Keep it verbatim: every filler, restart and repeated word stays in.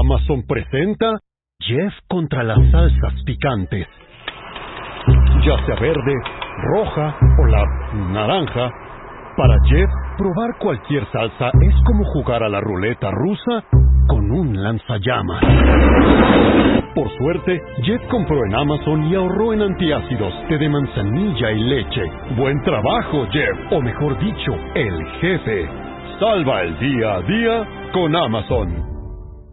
Amazon presenta Jeff contra las salsas picantes. Ya sea verde, roja o la naranja, para Jeff, probar cualquier salsa es como jugar a la ruleta rusa con un lanzallamas. Por suerte, Jeff compró en Amazon y ahorró en antiácidos, té de manzanilla y leche. ¡Buen trabajo, Jeff! O mejor dicho, el jefe. Salva el día a día con Amazon.